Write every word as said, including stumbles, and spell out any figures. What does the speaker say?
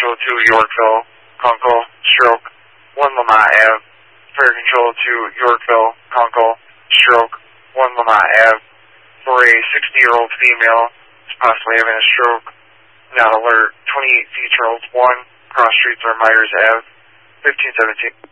control to Yorkville, Kunkel, stroke, one Lamont Avenue. Fire control to Yorkville, Kunkel, stroke, one Lamont Avenue. For a sixty-year-old female, is possibly having a stroke. Now alert, twenty-eight Beach Road one, cross streets are Myers Avenue, fifteen seventeen.